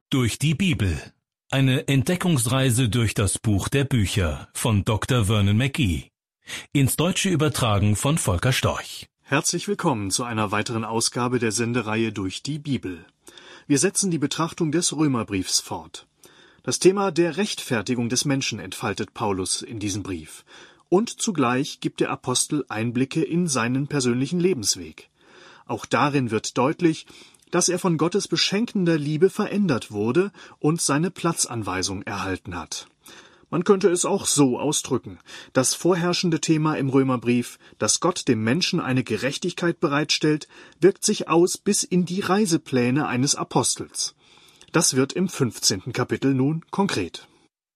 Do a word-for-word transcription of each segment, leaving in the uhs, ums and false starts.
Durch die Bibel. Eine Entdeckungsreise durch das Buch der Bücher von Doktor Vernon McGee. Ins Deutsche übertragen von Volker Storch. Herzlich willkommen zu einer weiteren Ausgabe der Sendereihe Durch die Bibel. Wir setzen die Betrachtung des Römerbriefs fort. Das Thema der Rechtfertigung des Menschen entfaltet Paulus in diesem Brief. Und zugleich gibt der Apostel Einblicke in seinen persönlichen Lebensweg. Auch darin wird deutlich, dass er von Gottes beschenkender Liebe verändert wurde und seine Platzanweisung erhalten hat. Man könnte es auch so ausdrücken. Das vorherrschende Thema im Römerbrief, dass Gott dem Menschen eine Gerechtigkeit bereitstellt, wirkt sich aus bis in die Reisepläne eines Apostels. Das wird im fünfzehnten Kapitel nun konkret.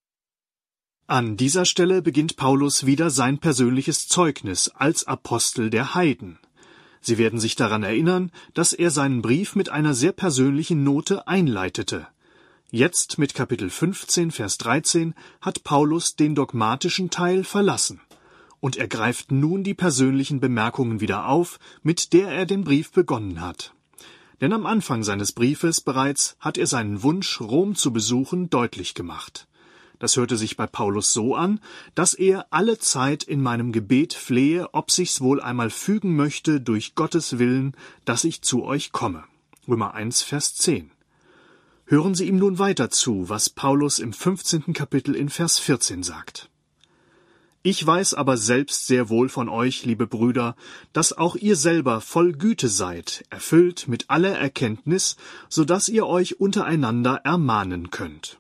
An dieser Stelle beginnt Paulus wieder sein persönliches Zeugnis als Apostel der Heiden. Sie werden sich daran erinnern, dass er seinen Brief mit einer sehr persönlichen Note einleitete. Jetzt mit Kapitel fünfzehn, Vers dreizehn hat Paulus den dogmatischen Teil verlassen und er greift nun die persönlichen Bemerkungen wieder auf, mit der er den Brief begonnen hat. Denn am Anfang seines Briefes bereits hat er seinen Wunsch, Rom zu besuchen, deutlich gemacht. Das hörte sich bei Paulus so an, dass er alle Zeit in meinem Gebet flehe, ob sich's wohl einmal fügen möchte durch Gottes Willen, dass ich zu euch komme. Römer eins, Vers zehn. Hören Sie ihm nun weiter zu, was Paulus im fünfzehnten Kapitel in Vers vierzehn sagt. Ich weiß aber selbst sehr wohl von euch, liebe Brüder, dass auch ihr selber voll Güte seid, erfüllt mit aller Erkenntnis, so dass ihr euch untereinander ermahnen könnt.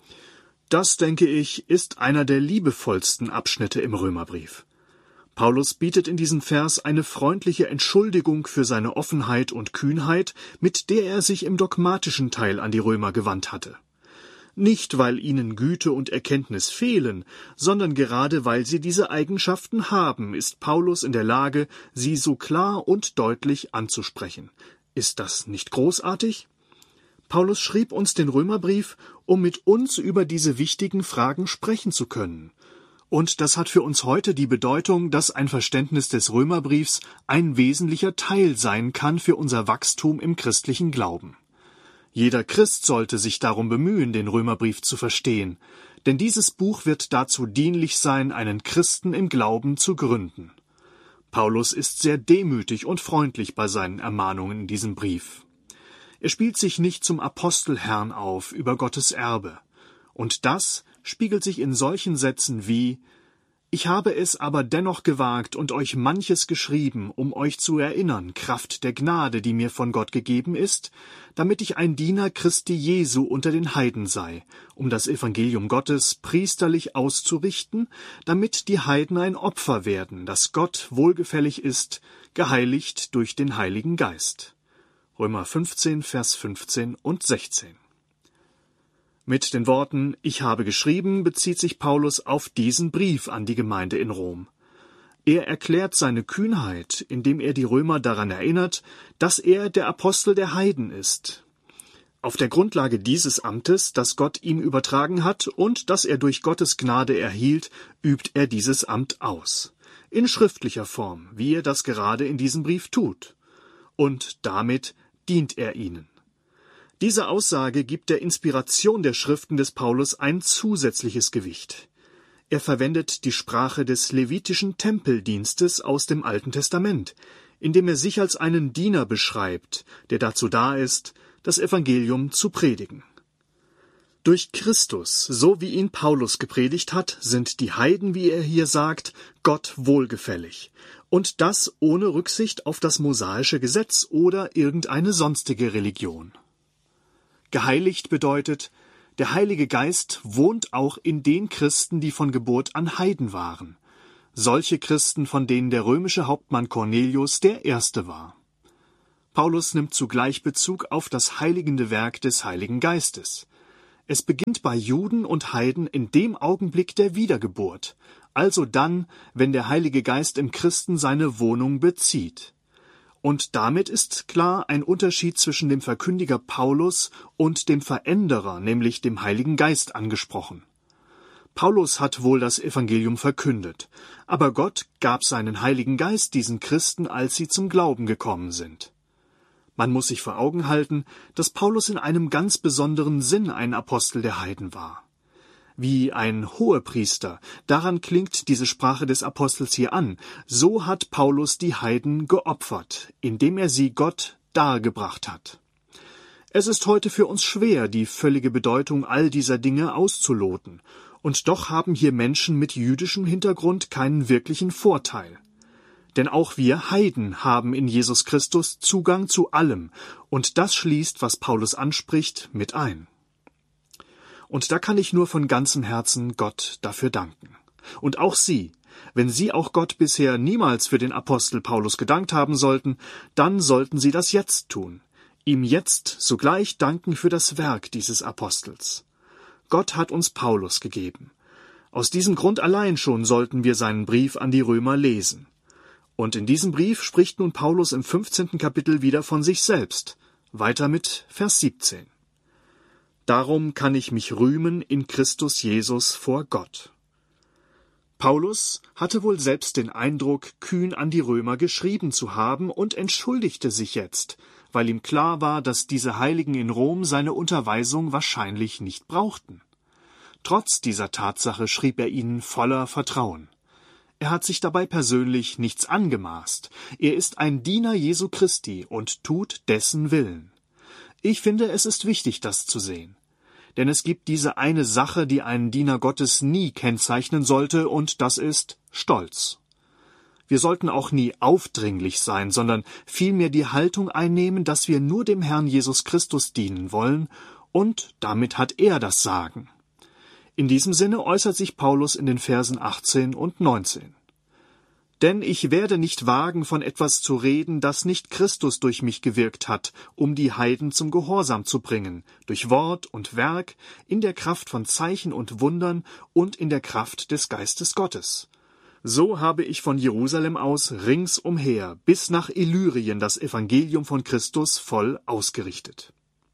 Das, denke ich, ist einer der liebevollsten Abschnitte im Römerbrief. Paulus bietet in diesem Vers eine freundliche Entschuldigung für seine Offenheit und Kühnheit, mit der er sich im dogmatischen Teil an die Römer gewandt hatte. Nicht, weil ihnen Güte und Erkenntnis fehlen, sondern gerade weil sie diese Eigenschaften haben, ist Paulus in der Lage, sie so klar und deutlich anzusprechen. Ist das nicht großartig? Paulus schrieb uns den Römerbrief, um mit uns über diese wichtigen Fragen sprechen zu können. Und das hat für uns heute die Bedeutung, dass ein Verständnis des Römerbriefs ein wesentlicher Teil sein kann für unser Wachstum im christlichen Glauben. Jeder Christ sollte sich darum bemühen, den Römerbrief zu verstehen, denn dieses Buch wird dazu dienlich sein, einen Christen im Glauben zu gründen. Paulus ist sehr demütig und freundlich bei seinen Ermahnungen in diesem Brief. Er spielt sich nicht zum Apostelherrn auf über Gottes Erbe. Und das spiegelt sich in solchen Sätzen wie: Ich habe es aber dennoch gewagt und euch manches geschrieben, um euch zu erinnern, Kraft der Gnade, die mir von Gott gegeben ist, damit ich ein Diener Christi Jesu unter den Heiden sei, um das Evangelium Gottes priesterlich auszurichten, damit die Heiden ein Opfer werden, das Gott wohlgefällig ist, geheiligt durch den Heiligen Geist. Römer fünfzehn, Vers fünfzehn und sechzehn. Mit den Worten »Ich habe geschrieben« bezieht sich Paulus auf diesen Brief an die Gemeinde in Rom. Er erklärt seine Kühnheit, indem er die Römer daran erinnert, dass er der Apostel der Heiden ist. Auf der Grundlage dieses Amtes, das Gott ihm übertragen hat und das er durch Gottes Gnade erhielt, übt er dieses Amt aus. In schriftlicher Form, wie er das gerade in diesem Brief tut. Und damit dient er ihnen. Diese Aussage gibt der Inspiration der Schriften des Paulus ein zusätzliches Gewicht. Er verwendet die Sprache des levitischen Tempeldienstes aus dem Alten Testament, indem er sich als einen Diener beschreibt, der dazu da ist, das Evangelium zu predigen. Durch Christus, so wie ihn Paulus gepredigt hat, sind die Heiden, wie er hier sagt, Gott wohlgefällig. Und das ohne Rücksicht auf das mosaische Gesetz oder irgendeine sonstige Religion. Geheiligt bedeutet, der Heilige Geist wohnt auch in den Christen, die von Geburt an Heiden waren. Solche Christen, von denen der römische Hauptmann Cornelius der Erste war. Paulus nimmt zugleich Bezug auf das heiligende Werk des Heiligen Geistes. Es beginnt bei Juden und Heiden in dem Augenblick der Wiedergeburt, also dann, wenn der Heilige Geist im Christen seine Wohnung bezieht. Und damit ist klar ein Unterschied zwischen dem Verkündiger Paulus und dem Veränderer, nämlich dem Heiligen Geist, angesprochen. Paulus hat wohl das Evangelium verkündet, aber Gott gab seinen Heiligen Geist diesen Christen, als sie zum Glauben gekommen sind. Man muss sich vor Augen halten, dass Paulus in einem ganz besonderen Sinn ein Apostel der Heiden war. Wie ein Hohepriester, daran klingt diese Sprache des Apostels hier an, so hat Paulus die Heiden geopfert, indem er sie Gott dargebracht hat. Es ist heute für uns schwer, die völlige Bedeutung all dieser Dinge auszuloten, und doch haben hier Menschen mit jüdischem Hintergrund keinen wirklichen Vorteil. Denn auch wir Heiden haben in Jesus Christus Zugang zu allem, und das schließt, was Paulus anspricht, mit ein. Und da kann ich nur von ganzem Herzen Gott dafür danken. Und auch Sie, wenn Sie auch Gott bisher niemals für den Apostel Paulus gedankt haben sollten, dann sollten Sie das jetzt tun, ihm jetzt sogleich danken für das Werk dieses Apostels. Gott hat uns Paulus gegeben. Aus diesem Grund allein schon sollten wir seinen Brief an die Römer lesen. Und in diesem Brief spricht nun Paulus im fünfzehnten Kapitel wieder von sich selbst. Weiter mit Vers siebzehn. Darum kann ich mich rühmen in Christus Jesus vor Gott. Paulus hatte wohl selbst den Eindruck, kühn an die Römer geschrieben zu haben und entschuldigte sich jetzt, weil ihm klar war, dass diese Heiligen in Rom seine Unterweisung wahrscheinlich nicht brauchten. Trotz dieser Tatsache schrieb er ihnen voller Vertrauen. Er hat sich dabei persönlich nichts angemaßt. Er ist ein Diener Jesu Christi und tut dessen Willen. Ich finde, es ist wichtig, das zu sehen. Denn es gibt diese eine Sache, die einen Diener Gottes nie kennzeichnen sollte, und das ist Stolz. Wir sollten auch nie aufdringlich sein, sondern vielmehr die Haltung einnehmen, dass wir nur dem Herrn Jesus Christus dienen wollen, und damit hat er das Sagen. In diesem Sinne äußert sich Paulus in den Versen achtzehn und neunzehn. Denn ich werde nicht wagen, von etwas zu reden, das nicht Christus durch mich gewirkt hat, um die Heiden zum Gehorsam zu bringen, durch Wort und Werk, in der Kraft von Zeichen und Wundern und in der Kraft des Geistes Gottes. So habe ich von Jerusalem aus ringsumher bis nach Illyrien das Evangelium von Christus voll ausgerichtet.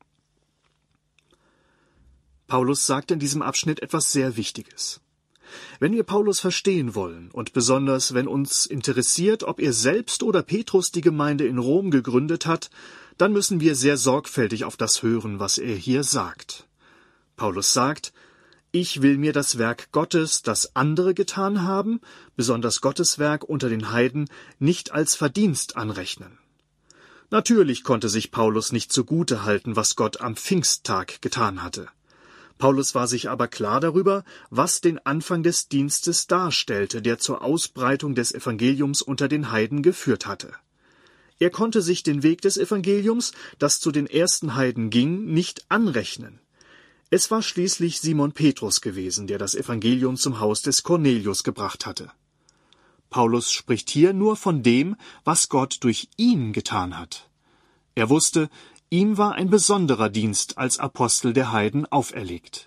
Paulus sagt in diesem Abschnitt etwas sehr Wichtiges. Wenn wir Paulus verstehen wollen, und besonders wenn uns interessiert, ob er selbst oder Petrus die Gemeinde in Rom gegründet hat, dann müssen wir sehr sorgfältig auf das hören, was er hier sagt. Paulus sagt, ich will mir das Werk Gottes, das andere getan haben, besonders Gottes Werk unter den Heiden, nicht als Verdienst anrechnen. Natürlich konnte sich Paulus nicht zugute halten, was Gott am Pfingsttag getan hatte. Paulus war sich aber klar darüber, was den Anfang des Dienstes darstellte, der zur Ausbreitung des Evangeliums unter den Heiden geführt hatte. Er konnte sich den Weg des Evangeliums, das zu den ersten Heiden ging, nicht anrechnen. Es war schließlich Simon Petrus gewesen, der das Evangelium zum Haus des Cornelius gebracht hatte. Paulus spricht hier nur von dem, was Gott durch ihn getan hat. Er wusste, ihm war ein besonderer Dienst als Apostel der Heiden auferlegt.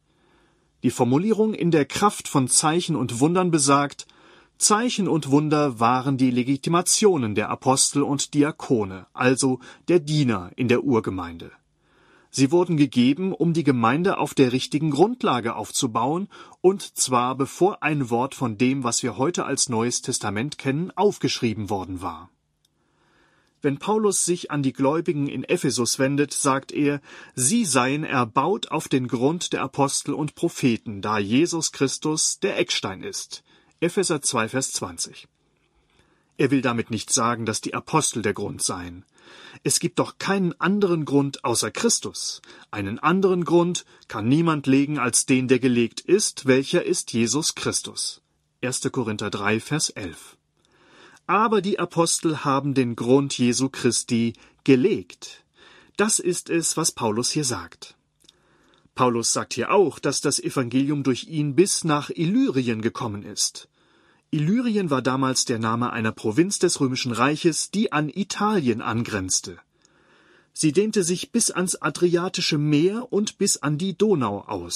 Die Formulierung in der Kraft von Zeichen und Wundern besagt, Zeichen und Wunder waren die Legitimationen der Apostel und Diakone, also der Diener in der Urgemeinde. Sie wurden gegeben, um die Gemeinde auf der richtigen Grundlage aufzubauen, und zwar bevor ein Wort von dem, was wir heute als Neues Testament kennen, aufgeschrieben worden war. Wenn Paulus sich an die Gläubigen in Ephesus wendet, sagt er, sie seien erbaut auf den Grund der Apostel und Propheten, da Jesus Christus der Eckstein ist. Epheser zwei, Vers zwanzig. Er will damit nicht sagen, dass die Apostel der Grund seien. Es gibt doch keinen anderen Grund außer Christus. Einen anderen Grund kann niemand legen als den, der gelegt ist, welcher ist Jesus Christus. erster Korinther drei, Vers elf. Aber die Apostel haben den Grund Jesu Christi gelegt. Das ist es, was Paulus hier sagt. Paulus sagt hier auch, dass das Evangelium durch ihn bis nach Illyrien gekommen ist. Illyrien war damals der Name einer Provinz des Römischen Reiches, die an Italien angrenzte. Sie dehnte sich bis ans Adriatische Meer und bis an die Donau aus.